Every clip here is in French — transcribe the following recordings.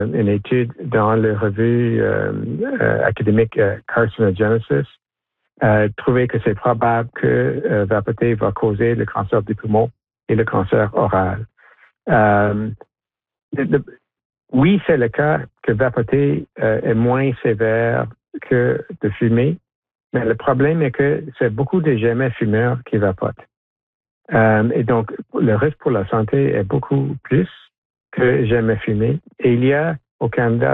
une étude dans la revue académique Carcinogenesis, trouvait que c'est probable que vapoter va causer le cancer du poumon et le cancer oral. Oui, c'est le cas que vapoter est moins sévère que de fumer, mais le problème est que c'est beaucoup de jamais fumeurs qui vapotent. Et donc, le risque pour la santé est beaucoup plus que jamais fumé. Et il y a au Canada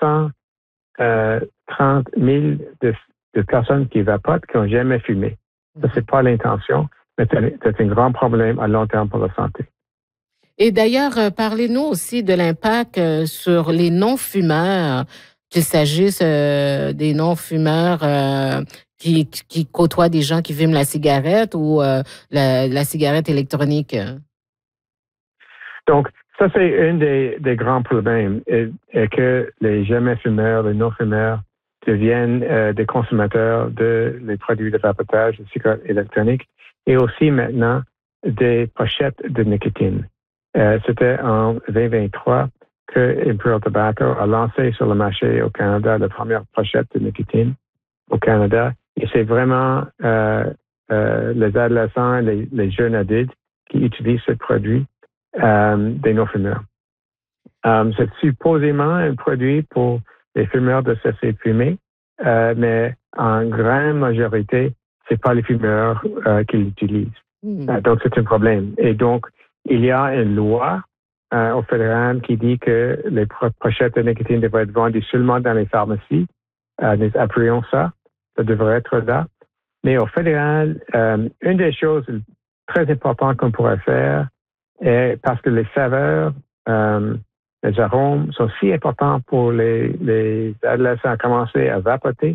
730 000 de personnes qui vapotent qui n'ont jamais fumé. Ça, c'est pas l'intention, mais c'est un grand problème à long terme pour la santé. Et d'ailleurs, parlez-nous aussi de l'impact sur les non-fumeurs, qu'il s'agisse des non-fumeurs qui côtoient des gens qui fument la cigarette ou la cigarette électronique. Donc, ça, c'est un des grands problèmes, est que les jamais fumeurs, les non-fumeurs deviennent des consommateurs de les produits de vapotage, de cigarettes électroniques et aussi maintenant des pochettes de nicotine. C'était en 2023 que Imperial Tobacco a lancé sur le marché au Canada la première pochette de nicotine au Canada. Et c'est vraiment les adolescents, les jeunes adultes qui utilisent ce produit des non-fumeurs. C'est supposément un produit pour les fumeurs de cesser de fumer, mais en grande majorité, c'est pas les fumeurs qui l'utilisent. Donc, c'est un problème. Et donc, il y a une loi au fédéral qui dit que les pochettes de nicotine devraient être vendues seulement dans les pharmacies. Nous appuyons ça. Ça devrait être là. Mais au fédéral, une des choses très importantes qu'on pourrait faire est parce que les saveurs, les arômes sont si importants pour les adolescents à commencer à vapoter.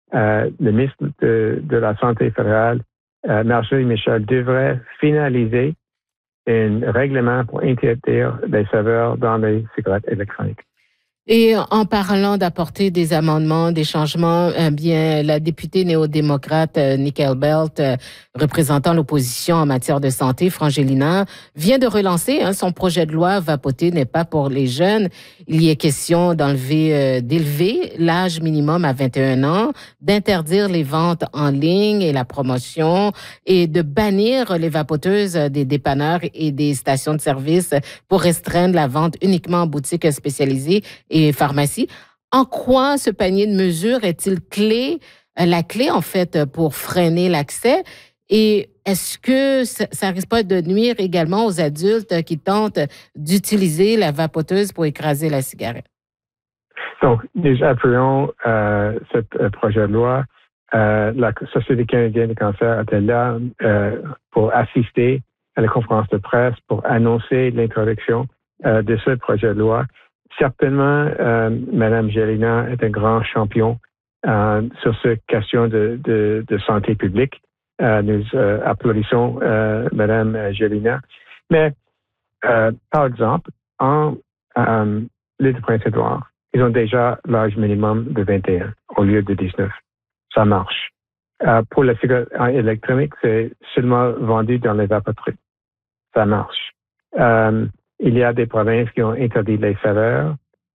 Le ministre de la Santé fédérale, Marjorie Michel, devrait finaliser un règlement pour interdire les saveurs dans les cigarettes électroniques. Et en parlant d'apporter des amendements, des changements, bien, la députée néo-démocrate Nicole Belt, représentant l'opposition en matière de santé, Frangelina, vient de relancer son projet de loi « Vapoter n'est pas pour les jeunes ». Il y est question d'élever l'âge minimum à 21 ans, d'interdire les ventes en ligne et la promotion et de bannir les vapoteuses des dépanneurs et des stations de service pour restreindre la vente uniquement en boutiques spécialisées et pharmacie. En quoi ce panier de mesures est-il la clé en fait pour freiner l'accès? Et est-ce que ça risque pas de nuire également aux adultes qui tentent d'utiliser la vapoteuse pour écraser la cigarette? Donc, nous appuyons ce projet de loi. La Société canadienne du cancer était là pour assister à la conférence de presse, pour annoncer l'introduction de ce projet de loi. Certainement, Mme Gélinas est un grand champion sur cette question de santé publique. Nous applaudissons Mme Gélinas. Mais, par exemple, en l'île de Prince-Édouard, ils ont déjà l'âge minimum de 21 au lieu de 19. Ça marche. Pour la cigarette électronique, c'est seulement vendu dans les vapoteries. Ça marche. Il y a des provinces qui ont interdit les saveurs.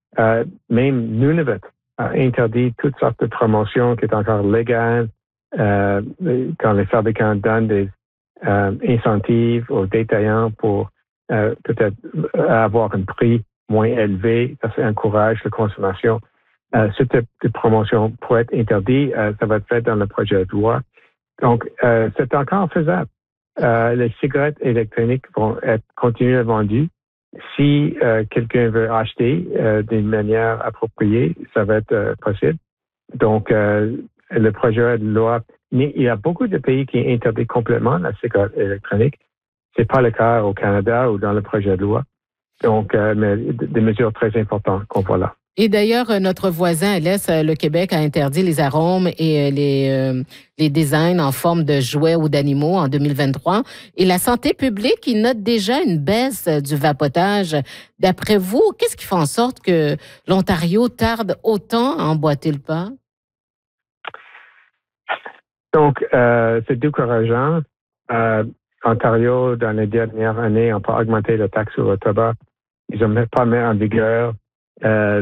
Même Nunavut a interdit toutes sortes de promotions qui sont encore légales quand les fabricants donnent des incentives aux détaillants pour peut-être avoir un prix moins élevé. Ça encourage la consommation. Ce type de promotion pourrait être interdit. Ça va être fait dans le projet de loi. Donc, c'est encore faisable. Les cigarettes électroniques vont continuer à être vendues. Si quelqu'un veut acheter d'une manière appropriée, ça va être possible. Donc, le projet de loi, il y a beaucoup de pays qui interdisent complètement la cigarette électronique. C'est pas le cas au Canada ou dans le projet de loi. Donc, mais des mesures très importantes qu'on voit là. Et d'ailleurs, notre voisin à l'Est, le Québec, a interdit les arômes et les designs en forme de jouets ou d'animaux en 2023. Et la santé publique, il note déjà une baisse du vapotage. D'après vous, qu'est-ce qui fait en sorte que l'Ontario tarde autant à emboîter le pas? Donc, c'est décourageant. Ontario, dans les dernières années, n'a pas augmenté la taxe sur le tabac. Ils n'ont même pas mis en vigueur